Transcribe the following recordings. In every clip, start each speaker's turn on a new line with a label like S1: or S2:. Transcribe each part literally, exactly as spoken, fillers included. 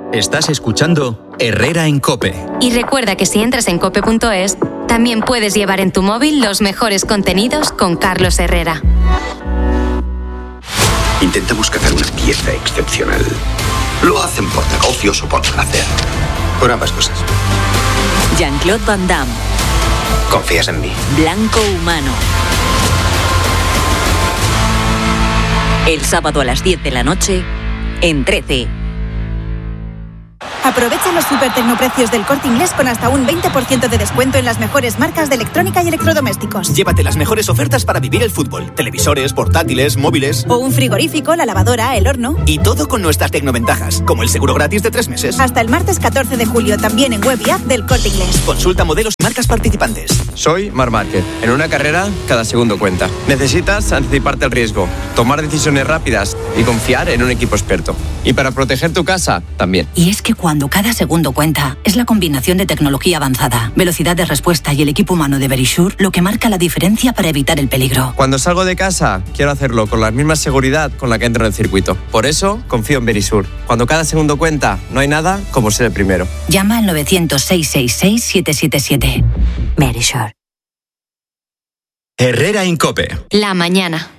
S1: Estás escuchando Herrera en COPE.
S2: Y recuerda que si entras en cope punto es, también puedes llevar en tu móvil los mejores contenidos con Carlos Herrera.
S3: Intentamos cazar una pieza excepcional. Lo hacen por negocios o por placer. Por ambas cosas.
S4: Jean-Claude Van Damme.
S3: ¿Confías en mí?
S4: Blanco Humano. El sábado a las diez de la noche, en trece.
S5: Aprovecha los super tecnoprecios del Corte Inglés con hasta un veinte por ciento de descuento en las mejores marcas de electrónica y electrodomésticos.
S6: Llévate las mejores ofertas para vivir el fútbol. Televisores, portátiles, móviles.
S5: O un frigorífico, la lavadora, el horno.
S6: Y todo con nuestras tecnoventajas, como el seguro gratis de tres meses.
S5: Hasta el martes catorce de julio, también en web y app del Corte Inglés.
S6: Consulta modelos y marcas participantes.
S7: Soy Marc Márquez. En una carrera, cada segundo cuenta. Necesitas anticiparte al riesgo, tomar decisiones rápidas y confiar en un equipo experto. Y para proteger tu casa, también.
S8: Y es que cuando cada segundo cuenta, es la combinación de tecnología avanzada, velocidad de respuesta y el equipo humano de Verisure lo que marca la diferencia para evitar el peligro.
S7: Cuando salgo de casa, quiero hacerlo con la misma seguridad con la que entro en el circuito. Por eso, confío en Verisure. Cuando cada segundo cuenta, no hay nada como ser el primero.
S8: Llama al novecientos, seiscientos sesenta y seis, siete siete siete. Verisure.
S1: Herrera en COPE.
S2: La mañana.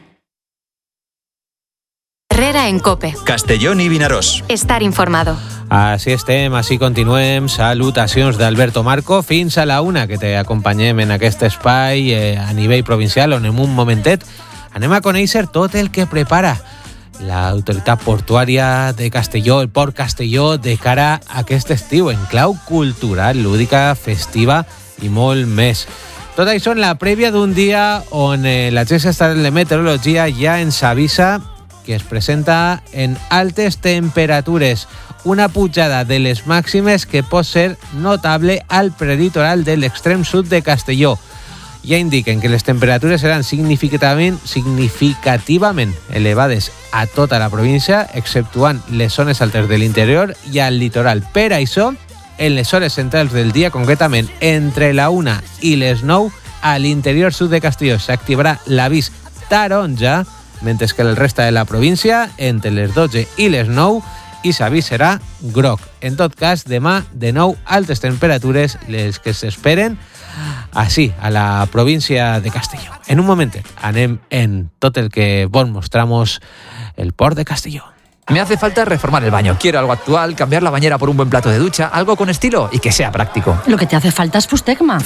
S2: Herrera en COPE.
S1: Castellón y Vinaròs.
S2: Estar informado.
S9: Així estem, així continuem. Salutacions d'Alberto Marco. Fins a la una, que t'acompanyem en aquest espai eh, a nivell provincial, on en un momentet anem a conèixer tot el que prepara l'autoritat portuària de Castelló, el Port Castelló, de cara a aquest estiu, en clau cultural, lúdica, festiva i molt més. Tot això en la prèvia d'un dia on eh, l'Agència Estatal de Meteorologia ja ens avisa que es presenta en altes temperatures, una pujada de les màximes que pot ser notable al prelitoral de l'extrem sud de Castelló. Ja indiquen que les temperatures seran significativament, significativament elevades a tota la província, exceptuant les zones altes de l'interior i al litoral. Per això, en les hores centrals del dia, concretament entre la una i les nou, a l'interior sud de Castelló s'activarà l'avís taronja, mentre que el resta de la província, entre les dotze i les nou, i s'avís serà groc. En tot cas, demà, de nou, altes temperatures, les que s'esperen així, a la província de Castelló. En un momentet anem en tot el que vos mostramos el Port de Castelló.
S10: Me hace falta reformar el baño. Quiero algo actual, cambiar la bañera por un buen plato de ducha, algo con estilo y que sea práctico.
S11: Lo que te hace falta es Fustegma.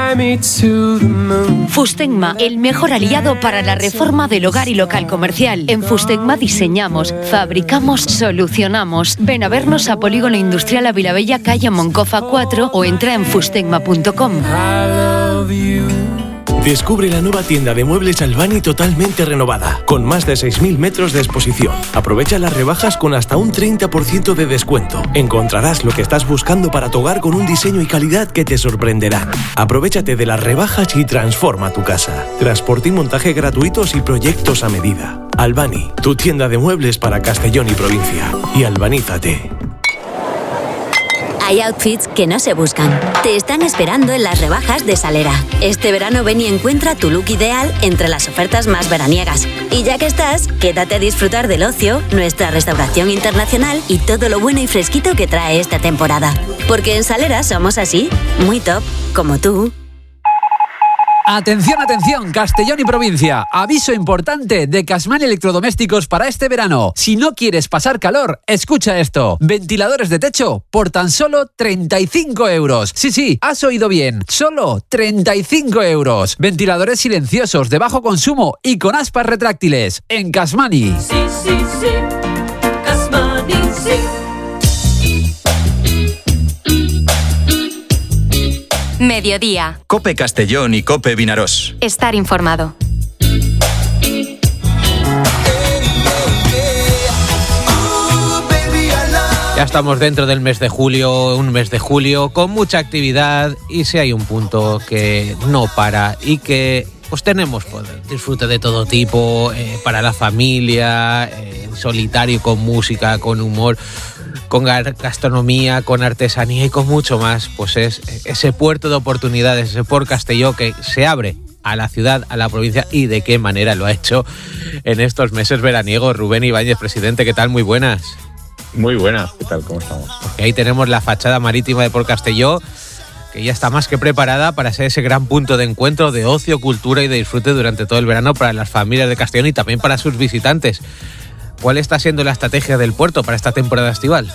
S12: Fustegma, el mejor aliado para la reforma del hogar y local comercial. En Fustegma diseñamos, fabricamos, solucionamos. Ven a vernos a Polígono Industrial Avilabella, calle Moncofa cuatro, o entra en fustegma punto com.
S13: Descubre la nueva tienda de muebles Albani totalmente renovada, con más de seis mil metros de exposición. Aprovecha las rebajas con hasta un treinta por ciento de descuento. Encontrarás lo que estás buscando para tu hogar con un diseño y calidad que te sorprenderán. Aprovechate de las rebajas y transforma tu casa. Transporte y montaje gratuitos y proyectos a medida. Albani, tu tienda de muebles para Castellón y provincia. Y albanízate.
S14: Hay outfits que no se buscan. Te están esperando en las rebajas de Salera. Este verano ven y encuentra tu look ideal entre las ofertas más veraniegas. Y ya que estás, quédate a disfrutar del ocio, nuestra restauración internacional y todo lo bueno y fresquito que trae esta temporada. Porque en Salera somos así, muy top, como tú.
S10: Atención, atención, Castellón y provincia. Aviso importante de Casman Electrodomésticos para este verano. Si no quieres pasar calor, escucha esto. Ventiladores de techo por tan solo treinta y cinco euros. Sí, sí, has oído bien. Solo treinta y cinco euros. Ventiladores silenciosos de bajo consumo y con aspas retráctiles. En Casmani.
S15: Sí, sí, sí. Casmani, sí.
S2: Mediodía.
S1: COPE Castellón y COPE Vinaròs.
S2: Estar informado.
S9: Ya estamos dentro del mes de julio, un mes de julio con mucha actividad, y si hay un punto que no para y que pues tenemos poder disfrute de todo tipo, eh, para la familia, eh, solitario, con música, con humor, con gastronomía, con artesanía y con mucho más, pues es ese puerto de oportunidades, ese Port Castelló que se abre a la ciudad, a la provincia, y de qué manera lo ha hecho en estos meses veraniegos. Rubén Ibáñez, presidente, ¿qué tal? Muy buenas.
S11: Muy buenas, ¿qué tal? ¿Cómo estamos?
S9: Porque ahí tenemos la fachada marítima de Port Castelló, que ya está más que preparada para ser ese gran punto de encuentro de ocio, cultura y de disfrute durante todo el verano para las familias de Castellón y también para sus visitantes. ¿Cuál está siendo la estrategia del puerto para esta temporada estival?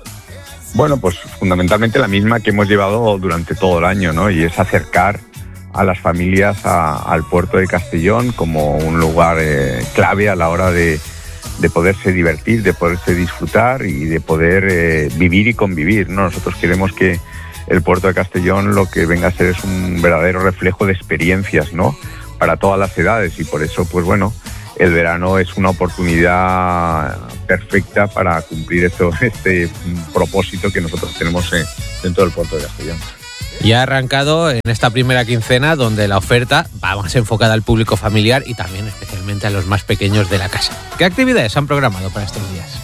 S11: Bueno, pues fundamentalmente la misma que hemos llevado durante todo el año, ¿no? Y es acercar a las familias a, al puerto de Castellón como un lugar eh, clave a la hora de, de poderse divertir, de poderse disfrutar y de poder eh, vivir y convivir, ¿no? Nosotros queremos que el puerto de Castellón lo que venga a ser es un verdadero reflejo de experiencias, ¿no? Para todas las edades, y por eso, pues bueno, el verano es una oportunidad perfecta para cumplir esto, este propósito que nosotros tenemos dentro del puerto de Castellón.
S9: Y ha arrancado en esta primera quincena donde la oferta va más enfocada al público familiar y también especialmente a los más pequeños de la casa. ¿Qué actividades han programado para estos días?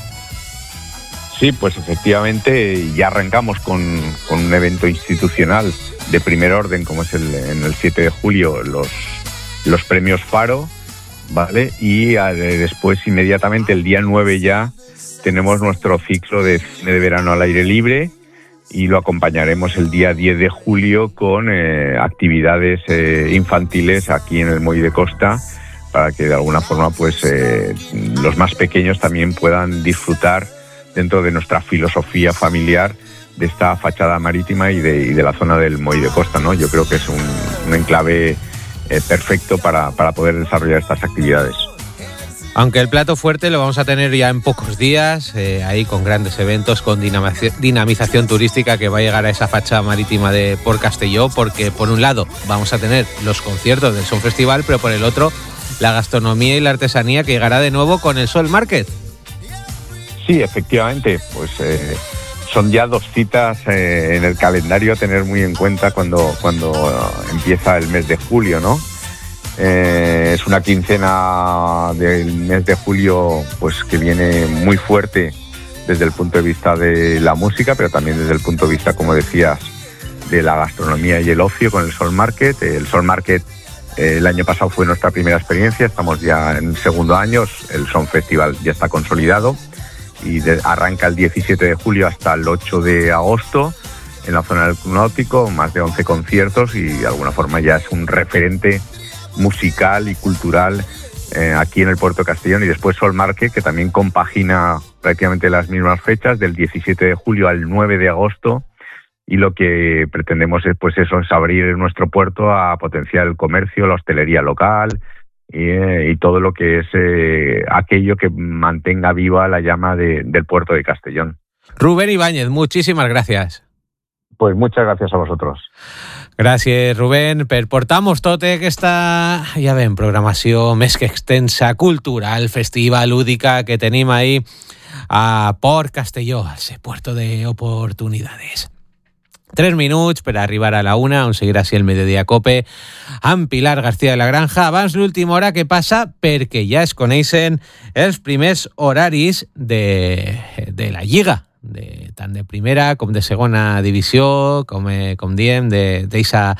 S11: Sí, pues efectivamente ya arrancamos con, con un evento institucional de primer orden, como es el, en el siete de julio, los, los premios Faro, ¿vale? Y eh, después, inmediatamente, el día nueve ya, tenemos nuestro ciclo de cine de verano al aire libre y lo acompañaremos el día diez de julio con eh, actividades eh, infantiles aquí en el Muelle de Costa, para que de alguna forma pues eh, los más pequeños también puedan disfrutar dentro de nuestra filosofía familiar de esta fachada marítima y de, y de la zona del Muelle de Costa, ¿no? Yo creo que es un, un enclave eh, perfecto para, para poder desarrollar estas actividades.
S9: Aunque el plato fuerte lo vamos a tener ya en pocos días, eh, ahí con grandes eventos, con dinamización, dinamización turística que va a llegar a esa fachada marítima de Port Castelló, porque por un lado vamos a tener los conciertos del Son Festival, pero por el otro la gastronomía y la artesanía que llegará de nuevo con el Sol Market.
S11: Sí, efectivamente, pues eh, son ya dos citas eh, en el calendario a tener muy en cuenta cuando, cuando empieza el mes de julio, ¿no? Eh, es una quincena del mes de julio pues que viene muy fuerte desde el punto de vista de la música, pero también desde el punto de vista, como decías, de la gastronomía y el ocio con el Sol Market. El Sol Market eh, el año pasado fue nuestra primera experiencia, estamos ya en el segundo año, el Son Festival ya está consolidado y de, arranca el diecisiete de julio hasta el ocho de agosto en la zona del Club Náutico, más de once conciertos y de alguna forma ya es un referente musical y cultural eh, aquí en el Puerto de Castellón. Y después Sol Market, que también compagina prácticamente las mismas fechas, del diecisiete de julio al nueve de agosto, y lo que pretendemos es pues eso, es abrir nuestro puerto a potenciar el comercio, la hostelería local y, eh, y todo lo que es eh, aquello que mantenga viva la llama de, del Puerto de Castellón.
S9: Rubén Ibáñez, muchísimas gracias.
S11: Pues muchas gracias a vosotros.
S9: Gràcies, Rubén. Per portar-nos tota aquesta, ja veiem, programació més que extensa, cultural, festiva, lúdica, que tenim ahí a Port Castelló, ese puerto de oportunidades. Tres minuts per arribar a la una, on seguirà així el Mediodía Cope, amb Pilar García de la Granja. Abans l'última hora que passa, perquè ja es coneixen els primers horaris de, de la Lliga, de, tant de primera com de segona divisió, com, eh, com diem, d'aquesta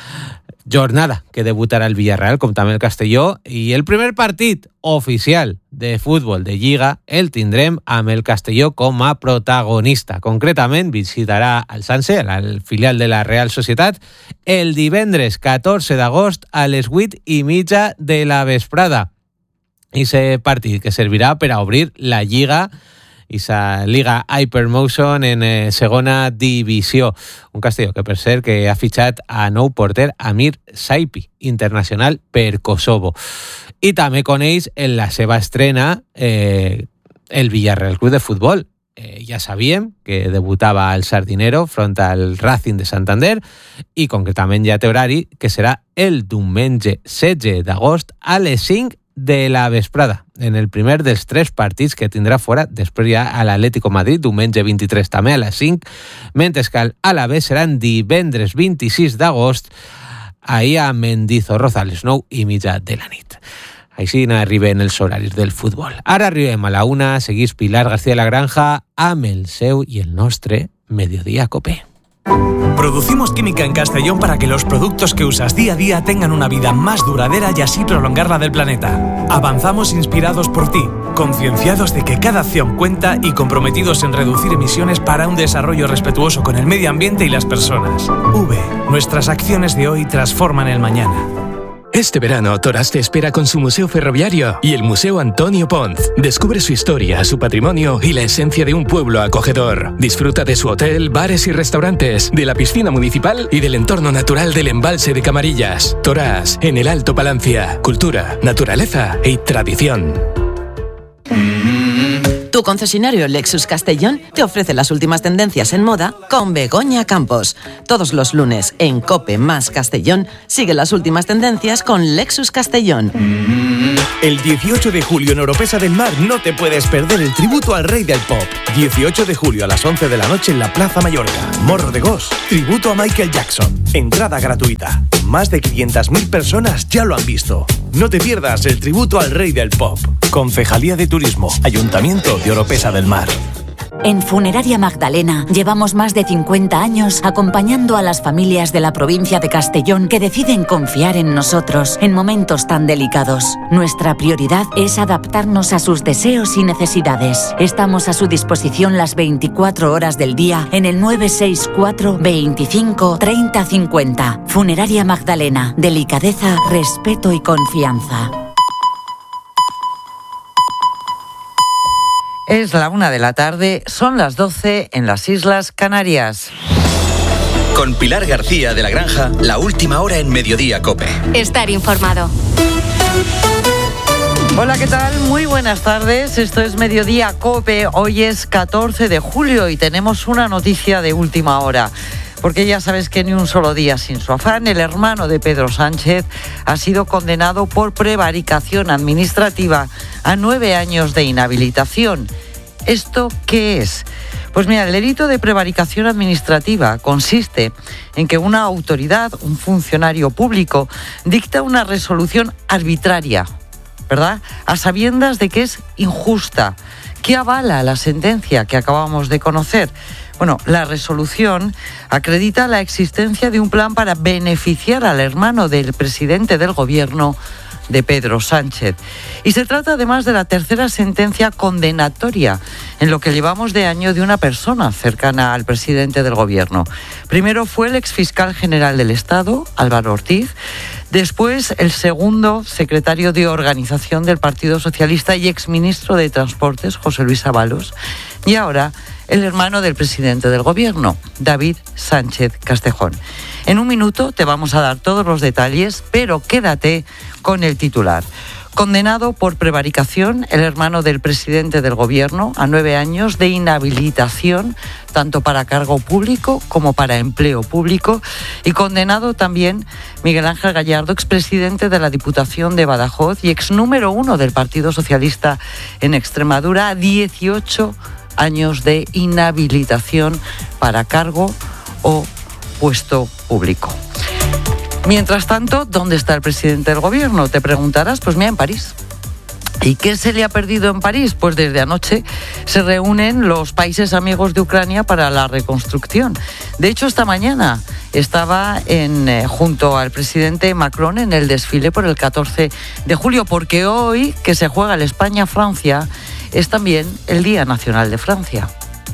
S9: jornada que debutarà el Villarreal, com també el Castelló, i el primer partit oficial de futbol de Lliga el tindrem amb el Castelló com a protagonista. Concretament visitarà el Sanse, el filial de la Real Societat, el divendres catorze d'agost a les vuit i mitja de la vesprada. I ese partit que servirà per a obrir la Lliga, esa Liga Hypermotion en eh, segona divisió. Un Castelló que per cert que ha fitxat a nou porter Amir Saipi, internacional per Kosovo. I també coneix en la seva estrena eh, el Villarreal Club de Futbol. Eh, ja sabíem que debutava al Sardinero front al Racing de Santander i concretament ja té horari que serà el diumenge setze d'agost a les cinc de la vesprada, en el primer dels tres partits que tindrà fora, després ja a l'Atlético Madrid, diumenge vint-i-tres també a les cinc, mentre que a l'Alavés seran divendres vint-i-sis d'agost, ahir a Mendizorroza a les nou i mitja de la nit. Així n'arriben els horaris del futbol. Ara arribem a la una, seguís Pilar García de la Granja amb el seu i el nostre Mediodía Cope.
S16: Producimos química en Castellón para que los productos que usas día a día tengan una vida más duradera y así prolongarla del planeta. Avanzamos inspirados por ti, concienciados de que cada acción cuenta y comprometidos en reducir emisiones para un desarrollo respetuoso con el medio ambiente y las personas. V. Nuestras acciones de hoy transforman el mañana.
S17: Este verano, Toras te espera con su Museo Ferroviario y el Museo Antonio Ponz. Descubre su historia, su patrimonio y la esencia de un pueblo acogedor. Disfruta de su hotel, bares y restaurantes, de la piscina municipal y del entorno natural del embalse de Camarillas. Toras, en el Alto Palancia. Cultura, naturaleza y tradición.
S18: Tu concesionario Lexus Castellón te ofrece las últimas tendencias en moda con Begoña Campos. Todos los lunes en COPE más Castellón sigue las últimas tendencias con Lexus Castellón.
S16: El dieciocho de julio en Oropesa del Mar no te puedes perder el tributo al rey del pop. dieciocho de julio a las once de la noche en la Plaza Mallorca. Morro de Gos, tributo a Michael Jackson. Entrada gratuita. Más de quinientas mil personas ya lo han visto. No te pierdas el tributo al rey del pop. Concejalía de Turismo, Ayuntamiento de Oropesa del Mar.
S8: En Funeraria Magdalena llevamos más de cincuenta años acompañando a las familias de la provincia de Castellón que deciden confiar en nosotros en momentos tan delicados. Nuestra prioridad es adaptarnos a sus deseos y necesidades. Estamos a su disposición las veinticuatro horas del día en el nueve seis cuatro, veinticinco, treinta, cincuenta. Funeraria Magdalena. Delicadeza, respeto y confianza.
S19: Es la una de la tarde, son las doce en las Islas Canarias.
S1: Con Pilar García de la Granja, la última hora en Mediodía COPE.
S2: Estar informado.
S19: Hola, ¿qué tal? Muy buenas tardes. Esto es Mediodía COPE. Hoy es catorce de julio y tenemos una noticia de última hora. Porque ya sabes que ni un solo día sin su afán, el hermano de Pedro Sánchez ha sido condenado por prevaricación administrativa a nueve años de inhabilitación. ¿Esto qué es? Pues mira, el delito de prevaricación administrativa consiste en que una autoridad, un funcionario público, dicta una resolución arbitraria, ¿verdad?, a sabiendas de que es injusta, que avala la sentencia que acabamos de conocer. Bueno, la resolución acredita la existencia de un plan para beneficiar al hermano del presidente del gobierno, de Pedro Sánchez. Y se trata además de la tercera sentencia condenatoria en lo que llevamos de año de una persona cercana al presidente del gobierno. Primero fue el exfiscal general del Estado, Álvaro Ortiz. Después, el segundo secretario de Organización del Partido Socialista y exministro de Transportes, José Luis Ábalos. Y ahora, el hermano del presidente del gobierno, David Sánchez Castejón. En un minuto te vamos a dar todos los detalles, pero quédate con el titular. Condenado por prevaricación, el hermano del presidente del gobierno a nueve años de inhabilitación, tanto para cargo público como para empleo público. Y condenado también Miguel Ángel Gallardo, expresidente de la Diputación de Badajoz y ex número uno del Partido Socialista en Extremadura, a dieciocho años de inhabilitación para cargo o puesto público. Mientras tanto, ¿dónde está el presidente del gobierno? Te preguntarás, pues mira, en París. ¿Y qué se le ha perdido en París? Pues desde anoche se reúnen los países amigos de Ucrania para la reconstrucción. De hecho, esta mañana estaba en, eh, junto al presidente Macron en el desfile por el catorce de julio, porque hoy, que se juega el España-Francia, es también el Día Nacional de Francia.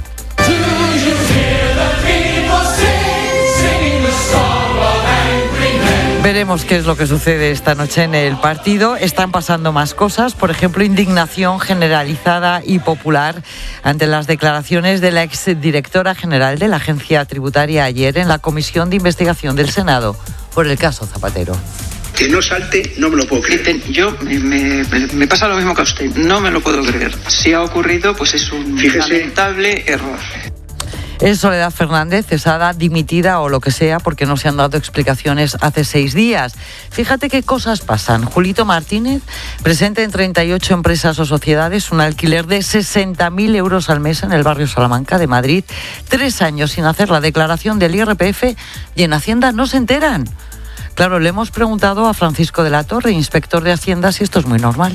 S19: Veremos qué es lo que sucede esta noche en el partido. Están pasando más cosas, por ejemplo, indignación generalizada y popular ante las declaraciones de la exdirectora general de la Agencia Tributaria ayer en la Comisión de Investigación del Senado por el caso Zapatero.
S20: Que no salte, no me lo puedo creer. Yo, me, me, me pasa lo mismo que a usted, no me lo puedo creer. Si ha ocurrido, pues es un Fíjese. lamentable error.
S19: Es Soledad Fernández, cesada, dimitida o lo que sea, porque no se han dado explicaciones hace seis días. Fíjate qué cosas pasan. Julito Martínez presenta en treinta y ocho empresas o sociedades un alquiler de sesenta mil euros al mes en el barrio Salamanca de Madrid. Tres años sin hacer la declaración del I R P F y en Hacienda no se enteran. Claro, le hemos preguntado a Francisco de la Torre, inspector de Hacienda, si esto es muy normal.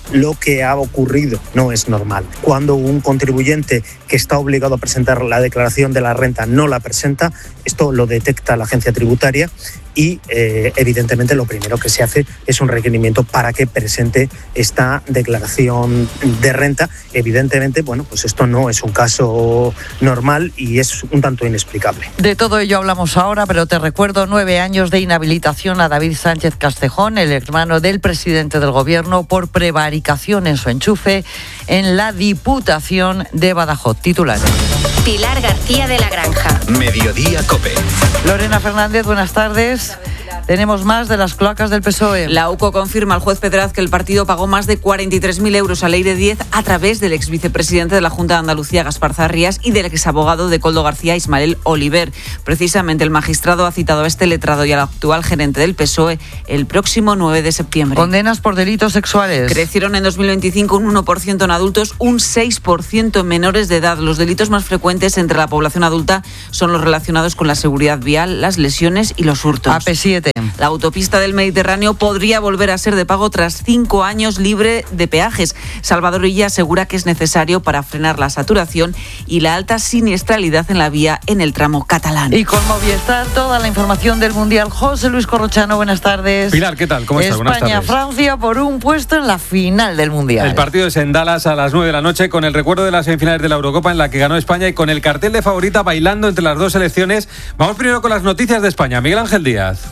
S21: lo que ha ocurrido no es normal. Cuando un contribuyente que está obligado a presentar la declaración de la renta no la presenta, esto lo detecta la agencia tributaria y eh, evidentemente lo primero que se hace es un requerimiento para que presente esta declaración de renta. Evidentemente, bueno, pues esto no es un caso normal y es un tanto inexplicable.
S19: De todo ello hablamos ahora, pero te recuerdo nueve años de inhabilitación a David Sánchez Castejón, el hermano del presidente del gobierno, por prevaricación en su enchufe en la Diputación de Badajoz. Titulares.
S2: Pilar García de la Granja.
S1: Mediodía COPE.
S19: Lorena Fernández, buenas tardes. Tenemos más de las cloacas del P S O E.
S22: La UCO confirma al juez Pedraz que el partido pagó más de cuarenta y tres mil euros a Leire Díez a través del exvicepresidente de la Junta de Andalucía, Gaspar Zarrías, y del exabogado de Coldo García, Ismael Oliver. Precisamente el magistrado ha citado a este letrado y al actual gerente del P S O E el próximo nueve de septiembre.
S19: Condenas por delitos sexuales.
S22: Crecieron en dos mil veinticinco un uno por ciento en adultos, un seis por ciento en menores de edad. Los delitos más frecuentes entre la población adulta son los relacionados con la seguridad vial, las lesiones y los hurtos.
S19: A P siete.
S22: La autopista del Mediterráneo podría volver a ser de pago tras cinco años libre de peajes. Salvador Illa asegura que es necesario para frenar la saturación y la alta siniestralidad en la vía en el tramo catalán.
S19: Y con Movistar, toda la información del Mundial. José Luis Corrochano, buenas tardes.
S23: Pilar, ¿qué tal? ¿Cómo estás? Buenas tardes.
S19: España-Francia por un puesto en la final del Mundial.
S23: El partido es en Dallas a las nueve de la noche, con el recuerdo de las semifinales de la Eurocopa en la que ganó España y con el cartel de favorita bailando entre las dos selecciones. Vamos primero con las noticias de España. Miguel Ángel Díaz.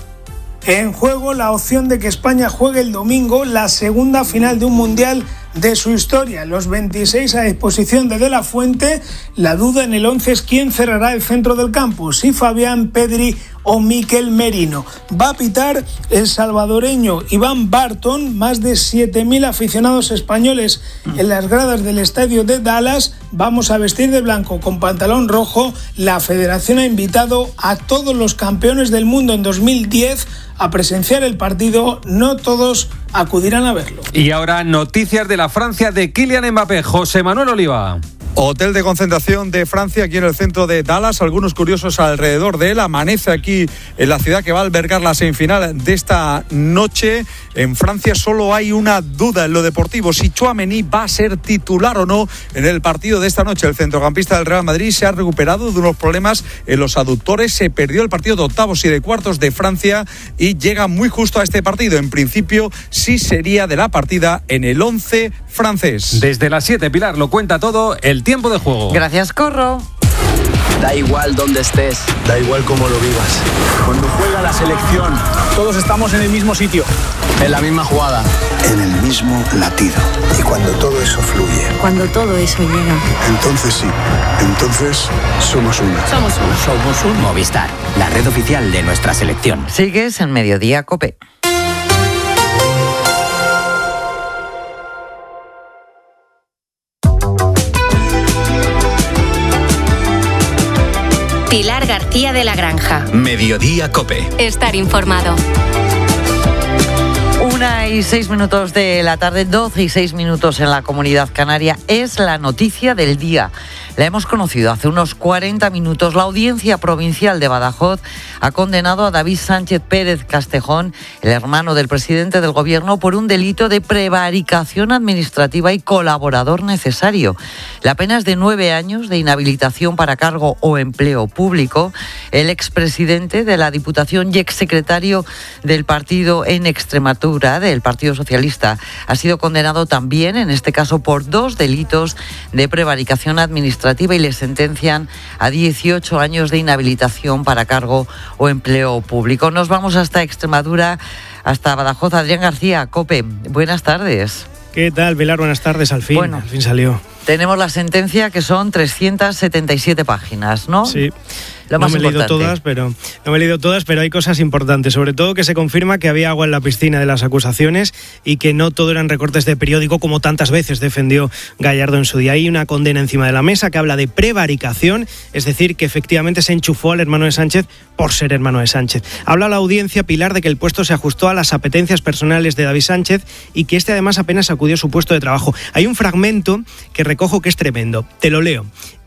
S24: En juego la opción de que España juegue el domingo la segunda final de un mundial de su historia. Los veintiséis a disposición de De La Fuente. La duda en el once es quién cerrará el centro del campo, si Fabián, Pedri o Mikel Merino. Va a pitar el salvadoreño Iván Barton. Más de siete mil aficionados españoles en las gradas del estadio de Dallas. Vamos a vestir de blanco con pantalón rojo. La federación ha invitado a todos los campeones del mundo en dos mil diez a presenciar el partido. No todos acudirán a verlo.
S23: Y ahora noticias de la Francia de Kylian Mbappé. José Manuel Oliva.
S25: Hotel de concentración de Francia aquí en el centro de Dallas. Algunos curiosos alrededor de él. Amanece aquí en la ciudad que va a albergar la semifinal de esta noche. En Francia solo hay una duda en lo deportivo: si Tchouaméni va a ser titular o no en el partido de esta noche. El centrocampista del Real Madrid se ha recuperado de unos problemas en los aductores. Se perdió el partido de octavos y de cuartos de Francia y llega muy justo a este partido. En principio sí sería de la partida en el once francés.
S23: Desde las siete, Pilar lo cuenta todo. El tiempo de juego.
S19: Gracias, Corro.
S26: Da igual dónde estés, da igual cómo lo vivas. Cuando juega la selección, todos estamos en el mismo sitio, en la misma jugada,
S3: en el mismo latido. Y cuando todo eso fluye,
S27: cuando todo eso llega,
S3: entonces sí, entonces somos uno.
S27: Somos uno.
S28: Somos un Movistar, la red oficial de nuestra selección.
S19: Sigues en Mediodía COPE.
S2: Pilar García de la Granja.
S1: Mediodía COPE.
S2: Estar informado.
S19: Una y seis minutos de la tarde, doce y seis minutos en la Comunidad Canaria. Es la noticia del día. La hemos conocido hace unos cuarenta minutos. La Audiencia Provincial de Badajoz ha condenado a David Sánchez Pérez Castejón, el hermano del presidente del Gobierno, por un delito de prevaricación administrativa y colaborador necesario. La pena es de nueve años de inhabilitación para cargo o empleo público. El expresidente de la Diputación y exsecretario del partido en Extremadura, del Partido Socialista, ha sido condenado también, en este caso, por dos delitos de prevaricación administrativa y le sentencian a dieciocho años de inhabilitación para cargo o empleo público. Nos vamos hasta Extremadura, hasta Badajoz. Adrián García, COPE. Buenas tardes.
S29: ¿Qué tal, Pilar? Buenas tardes. Al fin, bueno, al fin salió.
S19: Tenemos la sentencia, que son trescientas setenta y siete páginas, ¿no?
S29: Sí.
S19: Lo más
S29: no me he leído
S19: importante.
S29: todas, pero no me he leído todas, pero hay cosas importantes, sobre todo que se confirma que había agua en la piscina de las acusaciones y que no todo eran recortes de periódico, como tantas veces defendió Gallardo en su día. Hay una condena encima de la mesa que habla de prevaricación, es decir, que efectivamente se enchufó al hermano de Sánchez por ser hermano de Sánchez. Habla la audiencia, Pilar, de que el puesto se ajustó a las apetencias personales de David Sánchez y que este además apenas acudió a su puesto de trabajo. Hay un fragmento que recojo que es tremendo, te lo leo.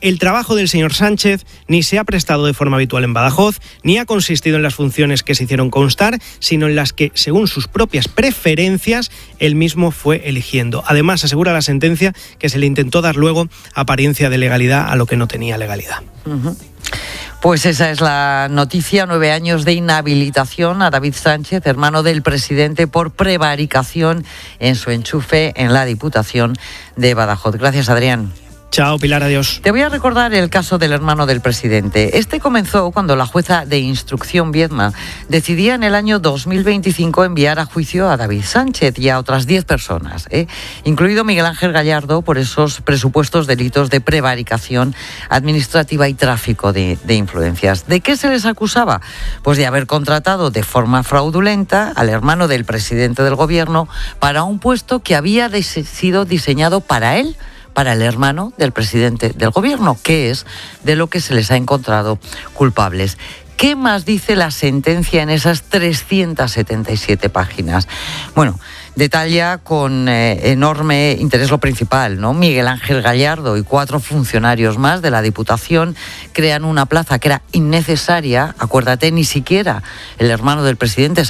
S29: el trabajo del señor Sánchez ni se ha prestado de forma habitual en Badajoz, ni ha consistido en las funciones que se hicieron constar, sino en las que, según sus propias preferencias, él mismo fue eligiendo. Además, asegura la sentencia que se le intentó dar luego apariencia de legalidad a lo que no tenía legalidad.
S19: Uh-huh. Pues esa es la noticia, nueve años de inhabilitación a David Sánchez, hermano del presidente, por prevaricación en su enchufe en la Diputación de Badajoz. Gracias, Adrián.
S29: Chao, Pilar, adiós.
S19: Te voy a recordar el caso del hermano del presidente. Este comenzó cuando la jueza de instrucción Viedma decidía en el año dos mil veinticinco enviar a juicio a David Sánchez y a otras diez personas, ¿eh? incluido Miguel Ángel Gallardo, por esos presupuestos delitos de prevaricación administrativa y tráfico de, de influencias. ¿De qué se les acusaba? Pues de haber contratado de forma fraudulenta al hermano del presidente del gobierno para un puesto que había de- sido diseñado para él, para el hermano del presidente del gobierno, que es de lo que se les ha encontrado culpables. ¿Qué más dice la sentencia en esas trescientas setenta y siete páginas? Bueno, detalla con eh, enorme interés lo principal, ¿no? Miguel Ángel Gallardo y cuatro funcionarios más de la Diputación crean una plaza que era innecesaria. Acuérdate, ni siquiera el hermano del presidente